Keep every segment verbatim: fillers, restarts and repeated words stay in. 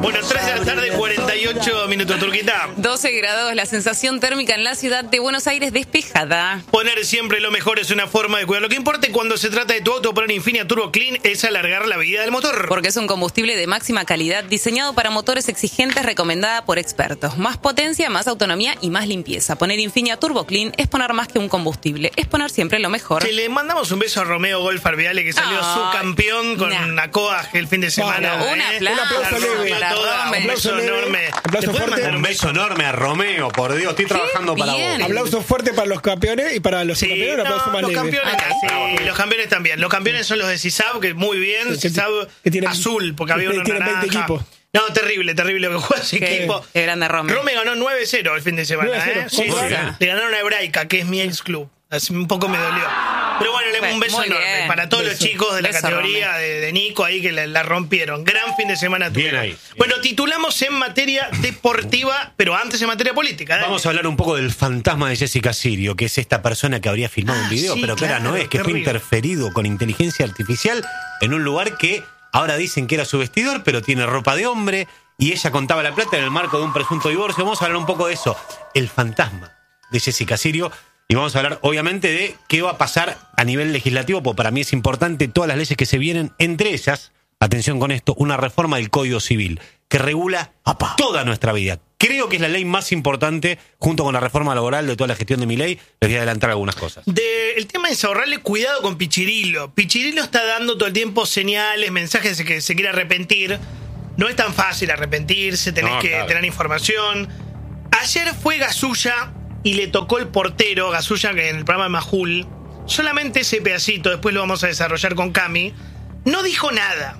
Bueno, tres de la tarde, cuarenta y ocho minutos, Turquita. doce grados, la sensación térmica en la ciudad de Buenos Aires despejada. Poner siempre lo mejor es una forma de cuidar. Lo que importa cuando se trata de tu auto, poner Infinia Turbo Clean es alargar la vida del motor. Porque es un combustible de máxima calidad diseñado para motores exigentes, recomendada por expertos. Más potencia, más autonomía y más limpieza. Poner Infinia Turbo Clean es poner más que un combustible, es poner siempre lo mejor. Que le mandamos un beso a Romeo Golf Arviale, que salió oh, subcampeón con nah. Acoa el fin de semana. No, no, ¿eh? un aplauso, un aplauso leve para Toda, Rome. un beso enorme. Aplauso fuerte. Un beso enorme a Romeo, por Dios, estoy trabajando para bien. vos. Aplauso fuerte para los campeones y para los Sí, subcampeones, un no, aplauso más los leve. campeones, Ah, sí, los campeones también. Los campeones son los de CISAB, que muy bien. Que- CISAB que tienen- azul, porque había que uno tienen veinte naranja. equipos. No, terrible, terrible lo que juega ese Qué- equipo. qué grande Rome. Rome ganó nueve cero el fin de semana, nueve cero. ¿eh? Sí, Muy sí. bien. Le ganaron a Hebraica, que es mi ex club. Así un poco me dolió. Pero bueno, le Bueno, un beso muy enorme bien. para todos Beso. los chicos de la Beso, categoría de, de Nico ahí que la, la rompieron. Gran fin de semana. Bien tuvieron. ahí, bien. Bueno, titulamos en materia deportiva, pero antes en materia política. Dale. Vamos a hablar un poco del fantasma de Jessica Sirio, que es esta persona que habría filmado Ah, un video, sí, pero que ahora claro, no es, que fue terrible. interferido con inteligencia artificial en un lugar que ahora dicen que era su vestidor, pero tiene ropa de hombre, y ella contaba la plata en el marco de un presunto divorcio. Vamos a hablar un poco de eso, el fantasma de Jessica Sirio, y vamos a hablar obviamente de qué va a pasar a nivel legislativo, porque para mí es importante todas las leyes que se vienen, entre ellas, atención con esto, una reforma del Código Civil que regula ¡Apa! Toda nuestra vida. Creo que es la ley más importante, junto con la reforma laboral de toda la gestión de mi ley. Les voy a adelantar algunas cosas. De, el tema es ahorrarle cuidado con Pichirilo. Pichirilo está dando todo el tiempo señales, mensajes de que se quiere arrepentir. No es tan fácil arrepentirse, tenés No, que claro. tener información. Ayer fue Gasulla y le tocó el portero, Gasulla, que en el programa de Majul, solamente ese pedacito, después lo vamos a desarrollar con Cami, no dijo nada.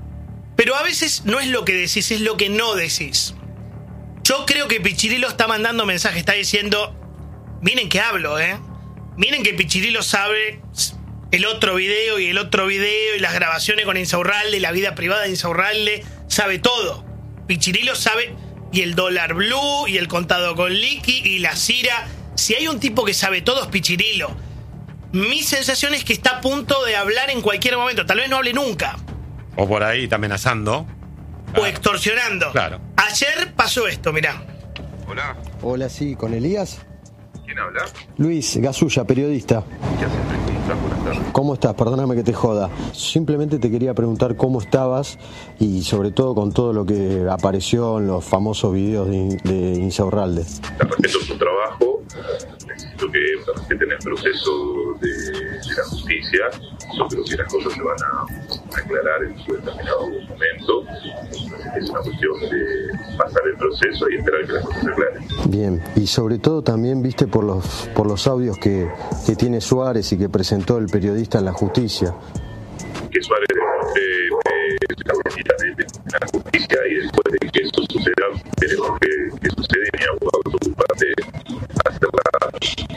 Pero a veces no es lo que decís, es lo que no decís. Yo creo que Pichirilo está mandando mensajes, está diciendo, miren que hablo, ¿eh? Miren que Pichirilo sabe el otro video y el otro video y las grabaciones con Insaurralde y la vida privada de Insaurralde, sabe todo. Pichirilo sabe, y el dólar blue y el contado con liqui y la Cira. Si hay un tipo que sabe todo es Pichirilo. Mi sensación es que está a punto de hablar en cualquier momento, tal vez no hable nunca. O por ahí está amenazando. O extorsionando. Claro. Ayer pasó esto, mirá. Hola, Hola, sí, con Elías. ¿quién habla? Luis Gasulla, periodista. ¿Qué haces, Luis? Buenas tardes. ¿Cómo estás? Perdóname que te joda. Simplemente te quería preguntar cómo estabas y sobre todo con todo lo que apareció en los famosos videos de, de Insaurralde. Te respeto su trabajo, necesito que me respeten el proceso de, de la justicia. Yo creo que las cosas se van a aclarar en su determinado momento. Es una cuestión de pasar el proceso y esperar que las cosas se aclaren. Bien, y sobre todo también viste por los por los audios que, que tiene Suárez y que presentó el periodista en la justicia. Que Suárez demuestre eh, la capacidad de, de la justicia y después de que eso suceda, veremos qué, qué sucede y mi abogado por su parte hacer la,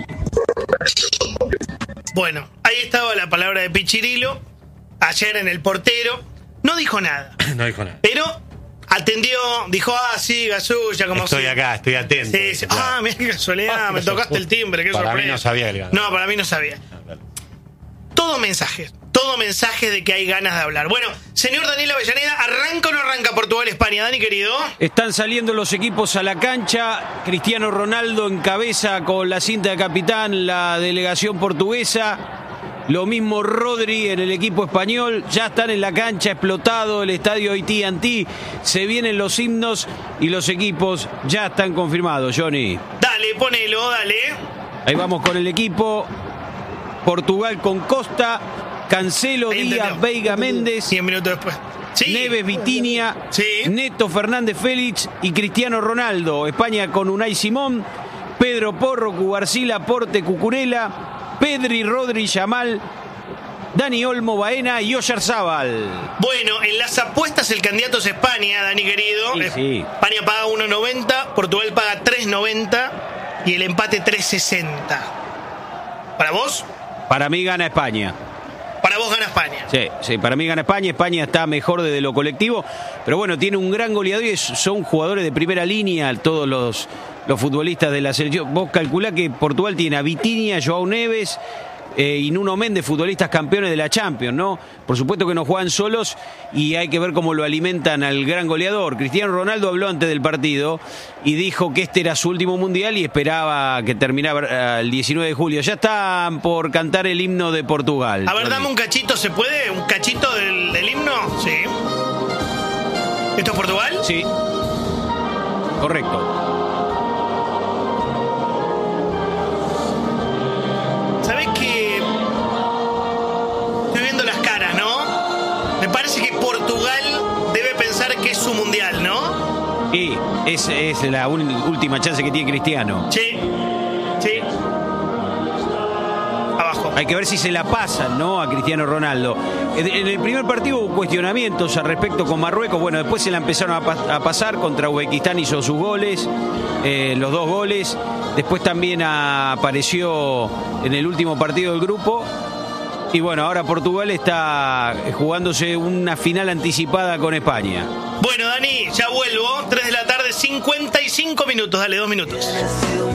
la gestión. Bueno, ahí estaba la palabra de Pichirilo. Ayer en el portero. No dijo nada. No dijo nada. Pero atendió, dijo, ah, sí, Gasulla, como Estoy si- acá, estoy atento. Sí, sí. Claro. Ah, mira qué casualidad, me tocaste el timbre, qué Para sorpresa. mí no sabía que le ganaba. No, para mí no sabía. Ah, claro. Todo mensaje, todo mensaje de que hay ganas de hablar. Bueno, señor Daniel Avellaneda, ¿arranca o no arranca Portugal-España? Dani, querido. Están saliendo los equipos a la cancha. Cristiano Ronaldo encabeza con la cinta de capitán la delegación portuguesa. Lo mismo Rodri en el equipo español. Ya están en la cancha, explotado el estadio A T and T. Se vienen los himnos y los equipos ya están confirmados, Johnny. Dale, ponelo, dale. Ahí vamos con el equipo. Portugal con Costa, Cancelo, Ahí Díaz, entendió. Veiga, Méndez, Cien minutos después. Sí. Neves, Vitinha, Sí. Neto, Fernández, Félix y Cristiano Ronaldo. España con Unai Simón, Pedro Porro, Cubarsila, Porte, Cucurella, Pedri, Rodri, Yamal, Dani Olmo, Baena y Oyarzábal. Bueno, en las apuestas el candidato es España, Dani querido. Sí, sí. España paga uno noventa, Portugal paga tres noventa y el empate tres sesenta. ¿Para vos? Para mí gana España. Para vos gana España. Sí, sí, para mí gana España. España está mejor desde lo colectivo, pero bueno, tiene un gran goleador y son jugadores de primera línea, todos los, los futbolistas de la selección. Vos calculá que Portugal tiene a Vitinha, Joao Neves, eh, y Nuno Méndez, futbolistas campeones de la Champions, ¿no? Por supuesto que no juegan solos y hay que ver cómo lo alimentan al gran goleador. Cristiano Ronaldo habló antes del partido y dijo que este era su último mundial y esperaba que terminara el diecinueve de julio. Ya están por cantar el himno de Portugal. A ver, dame un cachito, ¿se puede? ¿Un cachito del, del himno? Sí. ¿Esto es Portugal? Sí. Correcto. ¿Sabés qué? Estoy viendo las caras, ¿no? Me parece que Portugal debe pensar que es su mundial, ¿no? Y es, es la un, última chance que tiene Cristiano. Sí, sí. Abajo. Hay que ver si se la pasan, ¿no? A Cristiano Ronaldo. En, en el primer partido hubo cuestionamientos al respecto con Marruecos. Bueno, después se la empezaron a, pa- a pasar. Contra Uzbekistán hizo sus goles, eh, los dos goles. Después también apareció en el último partido del grupo. Y bueno, ahora Portugal está jugándose una final anticipada con España. Bueno, Dani, ya vuelvo. tres de la tarde, cincuenta y cinco minutos. Dale, dos minutos.